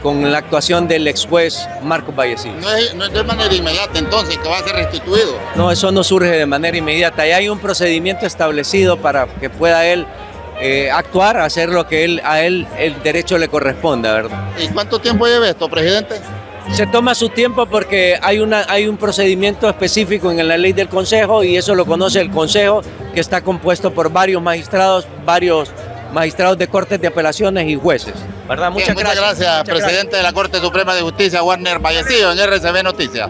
con la actuación del ex juez Marcos Vallecillo. No es de manera inmediata entonces que va a ser restituido. No, eso no surge de manera inmediata. Ya hay un procedimiento establecido para que pueda él actuar, hacer lo que a él el derecho le corresponda, ¿verdad? ¿Y cuánto tiempo lleva esto, presidente? Se toma su tiempo porque hay un procedimiento específico en la ley del Consejo y eso lo conoce el Consejo, que está compuesto por varios magistrados de Cortes de Apelaciones y jueces, ¿verdad? Muchas gracias, presidente de la Corte Suprema de Justicia, Warner Vallecillo, en RCB Noticias.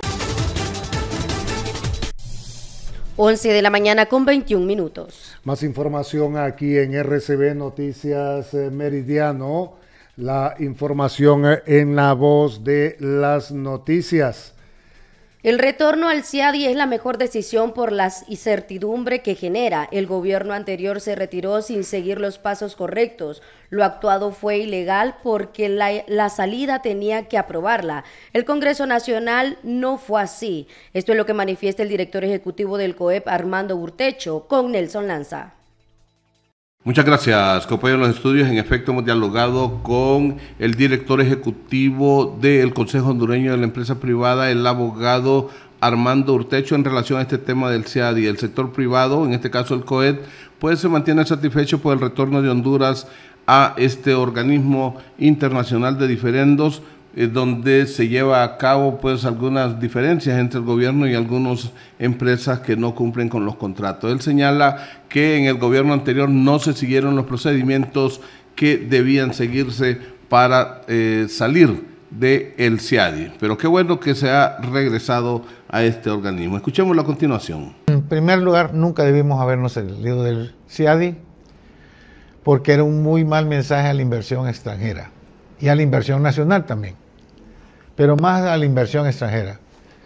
11 de la mañana con 21 minutos. Más información aquí en RCB Noticias Meridiano. La información en la voz de las noticias. El retorno al CIADI es la mejor decisión por la incertidumbre que genera. El gobierno anterior se retiró sin seguir los pasos correctos. Lo actuado fue ilegal porque la salida tenía que aprobarla. El Congreso Nacional no fue así. Esto es lo que manifiesta el director ejecutivo del COEP, Armando Urtecho, con Nelson Lanza. Muchas gracias, compañeros de los estudios. En efecto, hemos dialogado con el director ejecutivo del Consejo Hondureño de la Empresa Privada, el abogado Armando Urtecho, en relación a este tema del CIADI. El sector privado, en este caso el COED, pues se mantiene satisfecho por el retorno de Honduras a este organismo internacional de diferendos, donde se lleva a cabo pues algunas diferencias entre el gobierno y algunas empresas que no cumplen con los contratos. Él señala que en el gobierno anterior no se siguieron los procedimientos que debían seguirse para salir del CIADI, pero qué bueno que se ha regresado a este organismo. Escuchémoslo a continuación. En primer lugar, nunca debimos habernos salido del CIADI porque era un muy mal mensaje a la inversión extranjera y a la inversión nacional también, pero más a la inversión extranjera,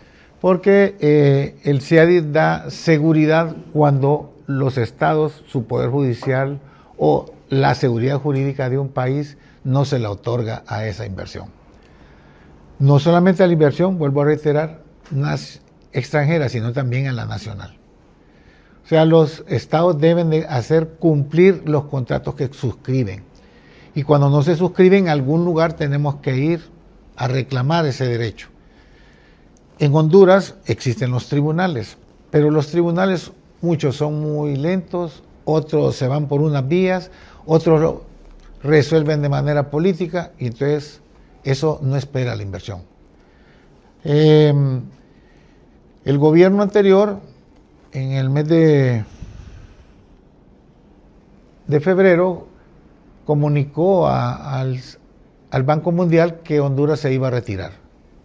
porque el CIADI da seguridad cuando los estados, su poder judicial o la seguridad jurídica de un país no se la otorga a esa inversión. No solamente a la inversión, vuelvo a reiterar, extranjera, sino también a la nacional. O sea, los estados deben de hacer cumplir los contratos que suscriben. Y cuando no se suscriben, a algún lugar tenemos que ir a reclamar ese derecho. En Honduras existen los tribunales, pero los tribunales, muchos son muy lentos, otros se van por unas vías, otros lo resuelven de manera política, y entonces eso no espera la inversión. El gobierno anterior, en el mes de febrero, comunicó al Banco Mundial que Honduras se iba a retirar.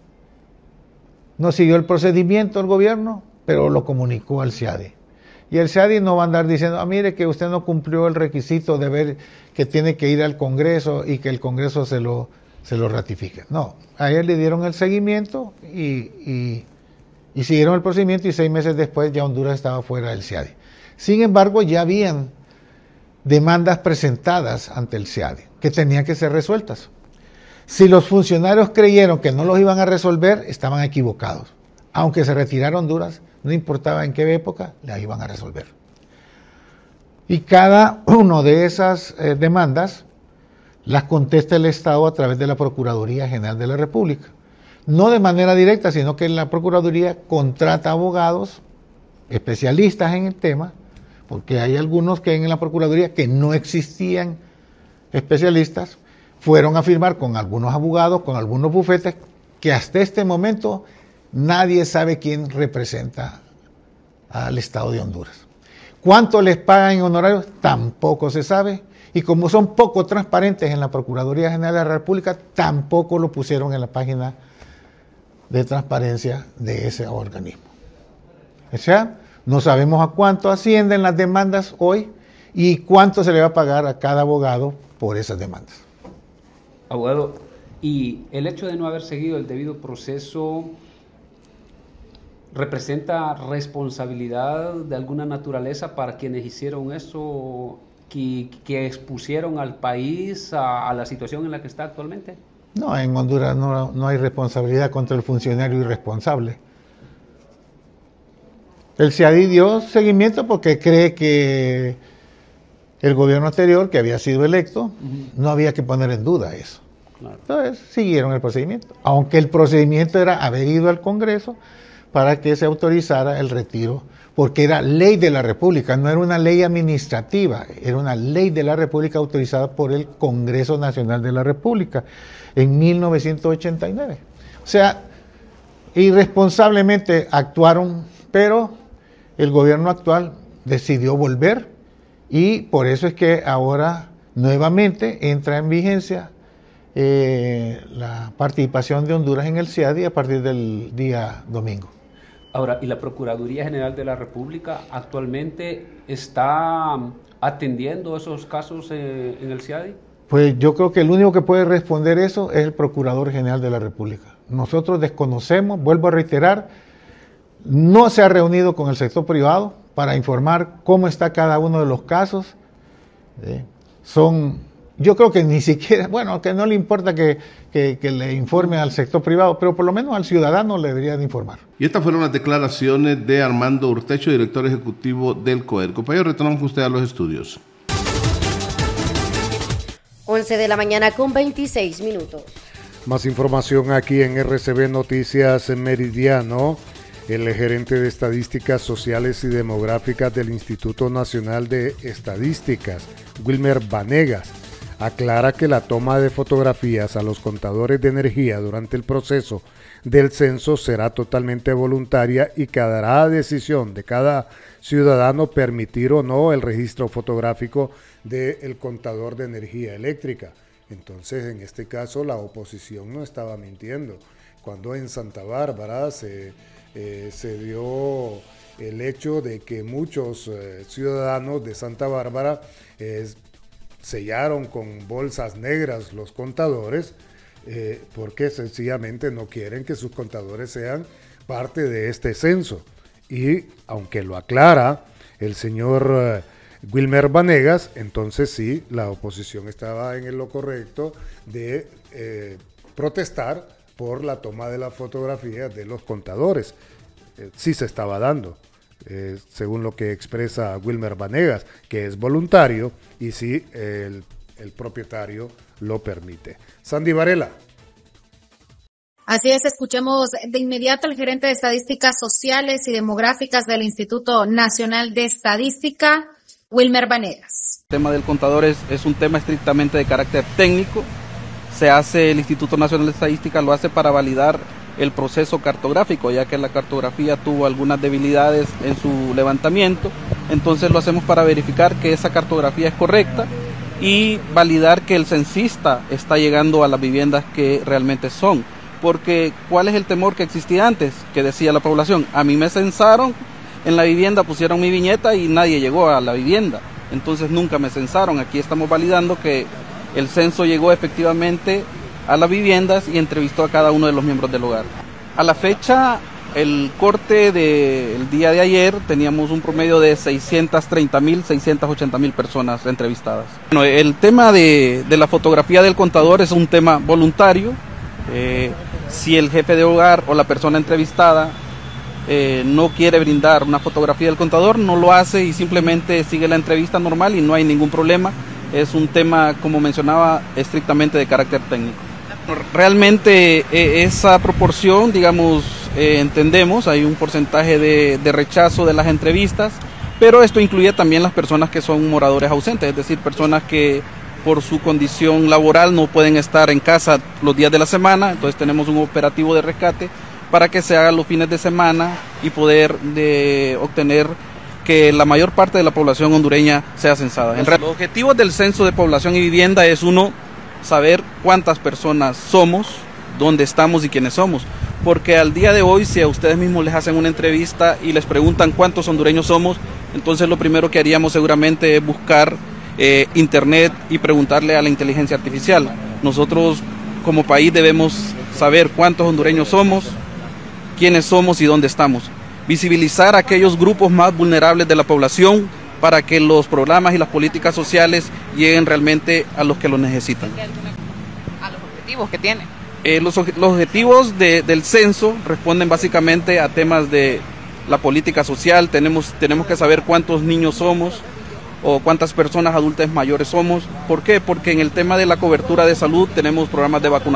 No siguió el procedimiento el gobierno, pero lo comunicó al CIADI. Y el CIADI no va a andar diciendo, mire que usted no cumplió el requisito de ver que tiene que ir al Congreso y que el Congreso se lo ratifique. No, a él le dieron el seguimiento y siguieron el procedimiento, y 6 meses después ya Honduras estaba fuera del CIADI. Sin embargo, ya habían demandas presentadas ante el CIADI que tenían que ser resueltas. Si los funcionarios creyeron que no los iban a resolver, estaban equivocados. Aunque se retirara Honduras, no importaba en qué época, la iban a resolver. Y cada una de esas demandas las contesta el Estado a través de la Procuraduría General de la República. No de manera directa, sino que la Procuraduría contrata abogados especialistas en el tema, porque hay algunos que en la Procuraduría que no existían especialistas, fueron a firmar con algunos abogados, con algunos bufetes, que hasta este momento nadie sabe quién representa al Estado de Honduras. ¿Cuánto les pagan en honorarios? Tampoco se sabe. Y como son poco transparentes en la Procuraduría General de la República, tampoco lo pusieron en la página de transparencia de ese organismo. O sea, no sabemos a cuánto ascienden las demandas hoy y cuánto se le va a pagar a cada abogado por esas demandas. Abogado, ¿y el hecho de no haber seguido el debido proceso representa responsabilidad de alguna naturaleza para quienes hicieron eso, que expusieron al país a la situación en la que está actualmente? No, en Honduras no hay responsabilidad contra el funcionario irresponsable. El CIADI dio seguimiento porque cree que el gobierno anterior, que había sido electo, no había que poner en duda eso. Claro. Entonces siguieron el procedimiento, aunque el procedimiento era haber ido al Congreso para que se autorizara el retiro, porque era ley de la República, no era una ley administrativa, era una ley de la República autorizada por el Congreso Nacional de la República en 1989. O sea, irresponsablemente actuaron, pero el gobierno actual decidió volver y por eso es que ahora nuevamente entra en vigencia la participación de Honduras en el CIADI a partir del día domingo. Ahora, ¿y la Procuraduría General de la República actualmente está atendiendo esos casos en el CIADI? Pues yo creo que el único que puede responder eso es el Procurador General de la República. Nosotros desconocemos, vuelvo a reiterar, no se ha reunido con el sector privado para informar cómo está cada uno de los casos. Yo creo que ni siquiera, bueno, que no le importa que le informe al sector privado, pero por lo menos al ciudadano le debería de informar. Y estas fueron las declaraciones de Armando Urtecho, director ejecutivo del COER. Compañero, retornamos con usted a los estudios. 11 de la mañana con 26 minutos. Más información aquí en RCB Noticias Meridiano. El gerente de Estadísticas Sociales y Demográficas del Instituto Nacional de Estadísticas, Wilmer Vanegas, aclara que la toma de fotografías a los contadores de energía durante el proceso del censo será totalmente voluntaria y quedará a decisión de cada ciudadano permitir o no el registro fotográfico del contador de energía eléctrica. Entonces, en este caso, la oposición no estaba mintiendo. Cuando en Santa Bárbara se dio el hecho de que muchos ciudadanos de Santa Bárbara sellaron con bolsas negras los contadores, porque sencillamente no quieren que sus contadores sean parte de este censo. Y aunque lo aclara el señor Wilmer Vanegas, entonces sí, la oposición estaba en lo correcto de protestar por la toma de la fotografía de los contadores. Sí se estaba dando, según lo que expresa Wilmer Vanegas, que es voluntario y sí el propietario lo permite. Sandy Varela. Así es, escuchemos de inmediato al gerente de Estadísticas Sociales y Demográficas del Instituto Nacional de Estadística, Wilmer Vanegas. El tema del contador es un tema estrictamente de carácter técnico. El Instituto Nacional de Estadística lo hace para validar el proceso cartográfico, ya que la cartografía tuvo algunas debilidades en su levantamiento. Entonces lo hacemos para verificar que esa cartografía es correcta y validar que el censista está llegando a las viviendas que realmente son. Porque ¿cuál es el temor que existía antes? Que decía la población, a mí me censaron en la vivienda, pusieron mi viñeta y nadie llegó a la vivienda. Entonces nunca me censaron. Aquí estamos validando que el censo llegó efectivamente a las viviendas y entrevistó a cada uno de los miembros del hogar. A la fecha, el corte del día de ayer, teníamos un promedio de 630,000, 680,000 personas entrevistadas. Bueno, el tema de la fotografía del contador es un tema voluntario. Si el jefe de hogar o la persona entrevistada no quiere brindar una fotografía del contador, no lo hace y simplemente sigue la entrevista normal y no hay ningún problema. Es un tema, como mencionaba, estrictamente de carácter técnico. Realmente esa proporción, digamos, entendemos, hay un porcentaje de rechazo de las entrevistas, pero esto incluye también las personas que son moradores ausentes, es decir, personas que por su condición laboral no pueden estar en casa los días de la semana. Entonces tenemos un operativo de rescate para que se haga los fines de semana y poder obtener que la mayor parte de la población hondureña sea censada. Los objetivos del censo de población y vivienda es uno, saber cuántas personas somos, dónde estamos y quiénes somos. Porque al día de hoy, si a ustedes mismos les hacen una entrevista y les preguntan cuántos hondureños somos, entonces lo primero que haríamos seguramente es buscar internet y preguntarle a la inteligencia artificial. Nosotros como país debemos saber cuántos hondureños somos, quiénes somos y dónde estamos. Visibilizar a aquellos grupos más vulnerables de la población para que los programas y las políticas sociales lleguen realmente a los que lo necesitan. ¿A los objetivos que tiene? Los objetivos del censo responden básicamente a temas de la política social. Tenemos que saber cuántos niños somos, o cuántas personas adultas mayores somos. ¿Por qué? Porque en el tema de la cobertura de salud tenemos programas de vacunación